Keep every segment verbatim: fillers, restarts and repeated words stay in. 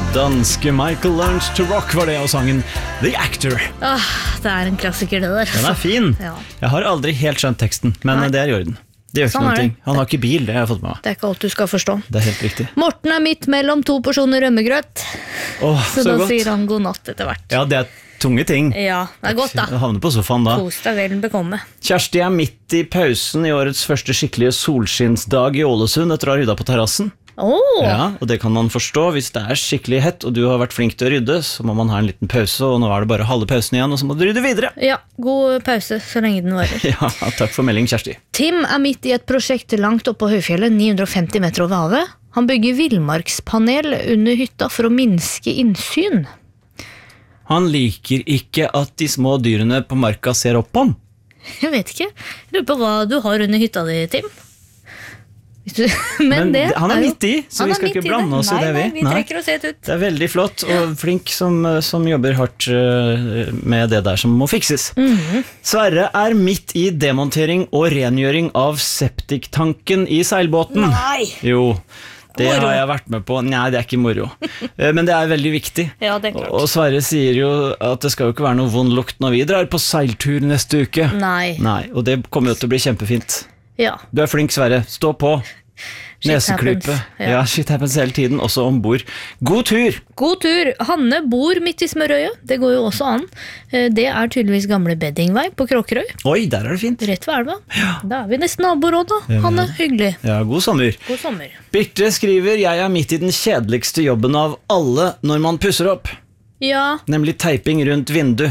Danske Michael Learns to Rock var det, og sangen The Actor. Ah, det er en klassiker det der. Den er fin. Ja. Jeg har aldri helt skjønt teksten, men Nei. det er i orden. Det gjør ikke Sånn noen er det. ting. Han har ikke bil, det har jeg fått med meg. Det er ikke alt du skal forstå. Det er helt riktig. Morten er midt mellom to porsjoner rømmegrøt, Åh, så, så da godt. sier han god natt etter hvert. Ja, det er tunge ting. Ja, det er godt da. Jeg havner på sofaen da. Kos deg vel bekomme. Kjersti er midt i pausen i årets første skikkelige solskinnsdag i Ålesund etter å ha rydda på terrassen. Åh, Ja, og det kan man forstå. Hvis det er skikkelig hett og du har vært flink til å rydde, så må man ha en liten pause, og nå er det bare halve pausen igjen, og så må du rydde videre. ja, god pause så lenge den varer. Ja, takk for melding, Kjersti. Tim er midt i et prosjekt langt oppe på høyfjellet, ni hundre og femti meter over havet. Han bygger villmarkspanel under hytta for å minske innsyn. Han liker ikke at de små dyrene på marka ser opp på ham. Jeg vet ikke. Jeg lurer på hva du har under hytta di, Tim. Hvis du- Men, Men det han er jo- midt i, så Han vi er skal midt ikke i blande oss i nei, det, vi. Nei, vi Nei. trekker oss helt ut. Det er veldig flott, og flink som, som jobber hardt uh, med det der som må fikses. Mhm. Sverre er midt i demontering og rengjøring av septiktanken i seilbåten. Nei! Jo, det Moro. har jeg vært med på. Nei, det er ikke moro. Eh, Men det er veldig viktig. Ja, det er klart. Og Sverre sier jo at det skal jo ikke være noe vond lukt når vi drar på seiltur neste uke. Nei. Nei, og det kommer jo til å bli kjempefint. Ja. Du er flink, Sverre. Stå på. Shit Neseklype. happens, ja. Ja, shit happens hele tiden, også ombord. God tur! God tur. Hanne bor midt i Smørøya. Det går jo også an. Eh, Det er tydeligvis gamle beddingvei på Kråkerøy. Oi, der er det fint. Rett ved elva. Da er vi nesten naboer også, da. Hanne, hyggelig. Ja, god sommer. God sommer. Birte skriver, jeg er midt i den kjedeligste jobben av alle når man pusser opp. Ja. Nemlig teiping rundt vindu.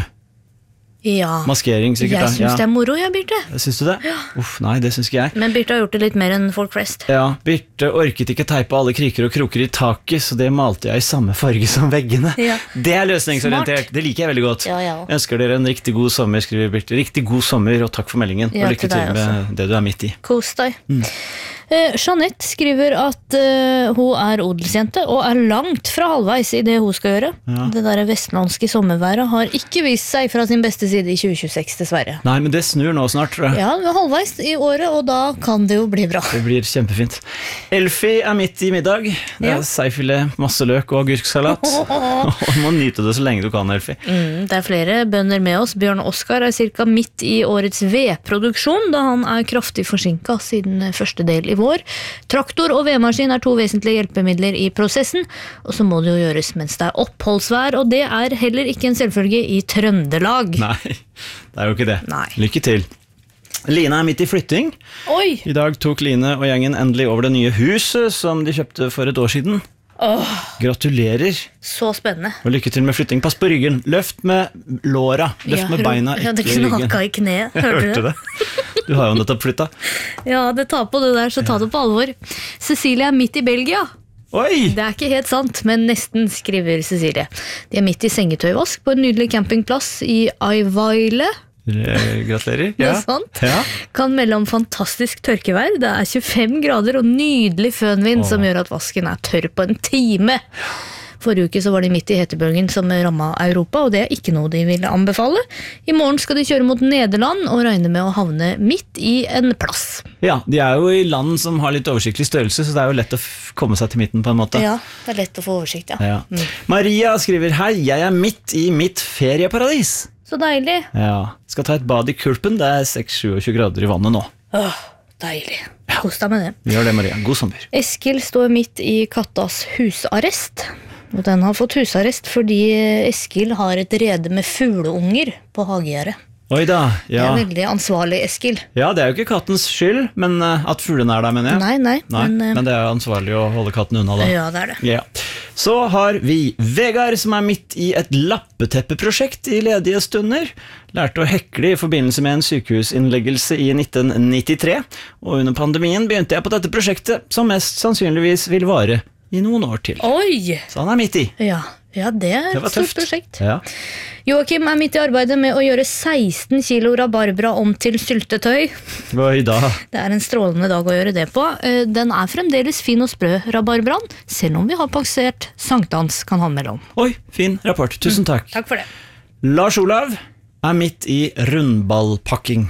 Ja. Maskering, sikkert. Jeg syns det er moro, jeg, Birte. Syns du det? Uff, nei, det syns ikke jeg. Men Birte har gjort det litt mer enn folk flest. Ja, Birte orket ikke teipe alle kriker og kroker i taket, så det malte jeg i samme farge som veggene. Ja. Det er løsningsorientert. Smart. Det liker jeg veldig godt. Ja, ja. Jeg ønsker dere en riktig god sommer, skriver Birte. Riktig god sommer, og takk for meldingen. Ja, og lykke til til deg med det du er midt i. Kos deg. Mm. Eh, Jeanette skriver at eh, hun er odelsjente og er langt fra halvveis i det hun skal gjøre. Ja. Det der vestlandske sommerværet har ikke vist seg fra sin beste side i tjue tjueseks, dessverre. Nei, men det snur nå snart, tror jeg. Ja, vi er halvveis i året, og da kan det jo bli bra. Det blir kjempefint. Elfie er midt i middag. Det er Ja. seifilet, masse løk og agurksalat. Og du må nyte det så lenge du kan, Elfie. Mm, det er flere bønder med oss. Bjørn Oskar er cirka midt i årets vedproduksjon, da han er kraftig forsinket siden første del i vår. Traktor og vedmaskin er to vesentlige hjelpemidler i prosessen, og så må det jo gjøres mens det er oppholdsvær, og det er heller ikke en selvfølge i Trøndelag. Nei, det er jo ikke det. Nei. Lykke til. Line er midt i flytting. Oi! I dag tok Line og gjengen endelig over det nye huset som de kjøpte for et år siden. Åh, Gratulerer, så spennende. og lykke til med flytting. Pass på ryggen. Løft med låra. Løft Ja, med beina, ja, det ikke ryggen. knaka i kneet. Hørte du Hørte det? det? Du har jo nettopp flytta. Ja, det tar på det der, så ta det på alvor. Cecilie er midt i Belgia. Oi! Det er ikke helt sant, men nesten, skriver Cecilie. De er midt i sengetøyvask på en nydelig campingplass i Ayvaile. Eh, Gratulerer. Det Ja. er sant. Ja. Kan melde om fantastisk tørkevær. Det er tjuefem grader og nydelig fønvind Åh. som gjør at vasken er tørr på en time. Forrige uke så var de midt i hetebølgen som rammet Europa, og det er ikke noe de vil anbefale. I morgen skal de kjøre mot Nederland og regne med å havne midt i en plass. ja, de er jo i land som har litt oversiktlig størrelse, så det er jo lett å f- komme seg til midten på en måte. Ja, det er lett å få oversikt, ja. Ja. Mm. Maria skriver, hei, jeg er midt i mitt ferieparadis. Så deilig. Ja, skal ta et bad i Kulpen, det er seks til sju grader i vannet nå. Åh, deilig. Kos deg med det. Vi gjør det, Maria. God sommer. Eskil står midt i kattas husarrest. Og den har fått husarrest fordi Eskil har et rede med fugleunger på hagegjerdet. Oi da, Det ja. er veldig ansvarlig, Eskil. Ja, det er jo ikke kattens skyld, men uh, at fuglene er der, mener jeg. Nei, nei, Nei, men, men, eh, det er jo ansvarlig å holde katten unna da. Ja, det er det. Ja. Så har vi Vegard, som er midt i et lappeteppeprosjekt i ledige stunder. Lærte å hekle i forbindelse med en sykehusinnleggelse i nitten nittitre, og under pandemien begynte jeg på dette prosjektet, som mest sannsynligvis vil vare i noen år til. Oi! Så han er midt i. Ja, ja det er Det var et stort tøft. prosjekt. Ja. Joakim er midt i arbeidet med å gjøre seksten kilo rabarbra om til syltetøy. Oi da. Det er en strålende dag å gjøre det på. Eh, Den er fremdeles fin og sprø, rabarbraen, selv om vi har passert sankthans, kan han melde om. Oi, fin rapport. Tusen takk. Takk for det. Lars Olav er midt i rundballpakking.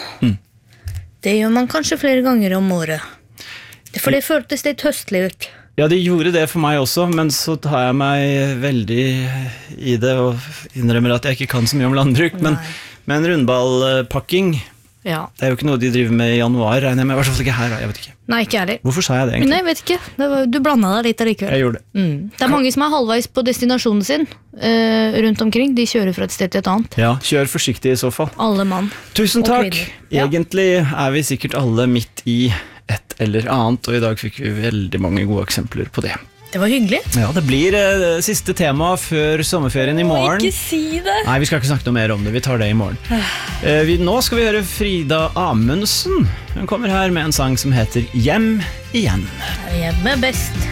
Det gjør man kanskje flere ganger om året. Det- For det føltes litt høstlig ut. Ja, de gjorde det for meg også, men så tar jeg meg veldig i det og innrømmer at jeg ikke kan så mye om landbruk. Men, men rundballpakking, Ja. det er jo ikke noe de driver med i januar, regner jeg med. I hvert fall ikke her, jeg vet ikke. Nei, ikke ærlig. Hvorfor sa jeg det egentlig? Nei, jeg vet ikke. Det var, du blandet deg litt allikevel. Jeg gjorde det. Mm. Det er mange som er halvveis på destinasjonen sin eh, rundt omkring. De kjører fra et sted til et annet. Ja, kjør forsiktig i så fall. Alle mann. Tusen Og takk. kvinner. Ja. Egentlig er vi sikkert alle midt i et eller annet, og i dag fikk vi veldig mange gode eksempler på det. Det var hyggelig. Ja, det blir eh, siste tema før sommerferien i morgen. Ikke si det. Nei, vi skal ikke snakke noe mer om det, vi tar det i morgen. Eh, vi, nå skal vi høre Frida Amundsen. Hun kommer her med en sang som heter Hjem igjen. Hjemme best.